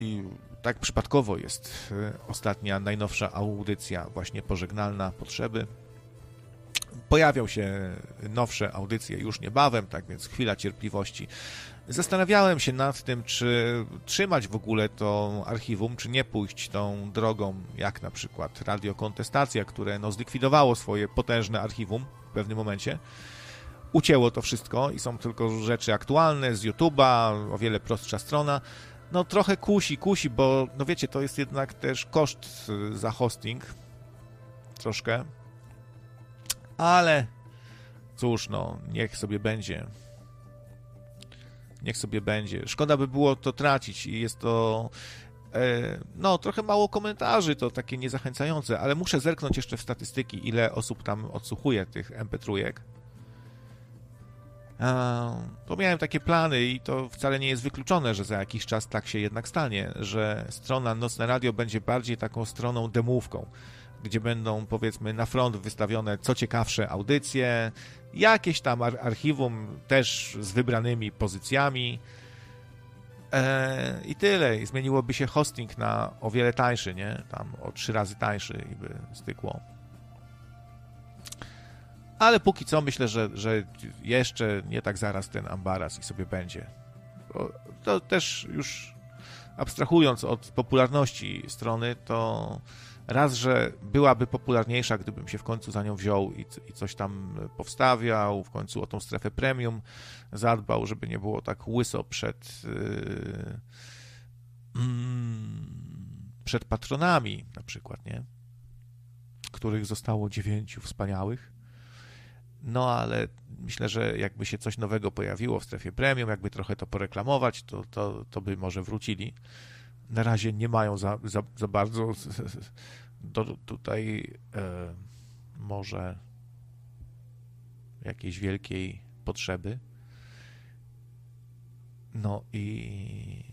I tak przypadkowo jest ostatnia, najnowsza audycja właśnie pożegnalna Potrzeby. Pojawią się nowsze audycje już niebawem, tak więc chwila cierpliwości. Zastanawiałem się nad tym, czy trzymać w ogóle to archiwum, czy nie pójść tą drogą, jak na przykład Radio Kontestacja, które zlikwidowało swoje potężne archiwum w pewnym momencie. Ucięło to wszystko i są tylko rzeczy aktualne z YouTube'a, o wiele prostsza strona. No trochę kusi, bo no wiecie, to jest jednak też koszt za hosting. Troszkę. Ale cóż, no, niech sobie będzie. Niech sobie będzie. Szkoda by było to tracić i jest to no, trochę mało komentarzy, to takie niezachęcające, ale muszę zerknąć jeszcze w statystyki, ile osób tam odsłuchuje tych MP3. To miałem takie plany i to wcale nie jest wykluczone, że za jakiś czas tak się jednak stanie, że strona Nocne Radio będzie bardziej taką stroną demówką, gdzie będą, powiedzmy, na front wystawione co ciekawsze audycje, jakieś tam archiwum też z wybranymi pozycjami i tyle. I zmieniłoby się hosting na o wiele tańszy, nie? Tam o 3 razy tańszy i by stykło. Ale póki co myślę, że jeszcze nie tak zaraz ten ambaras i sobie będzie. To też już abstrahując od popularności strony, to raz, że byłaby popularniejsza, gdybym się w końcu za nią wziął i coś tam powstawiał, w końcu o tą strefę premium zadbał, żeby nie było tak łyso przed patronami na przykład, nie? Których zostało 9 wspaniałych. No ale myślę, że jakby się coś nowego pojawiło w strefie premium, jakby trochę to poreklamować, to by może wrócili. Na razie nie mają za bardzo tutaj może jakiejś wielkiej potrzeby. No i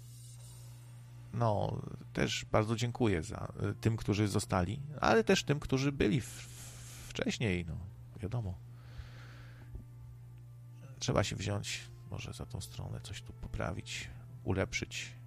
no też bardzo dziękuję za tym, którzy zostali, ale też tym, którzy byli wcześniej, no wiadomo. Trzeba się wziąć może za tą stronę, coś tu poprawić, ulepszyć.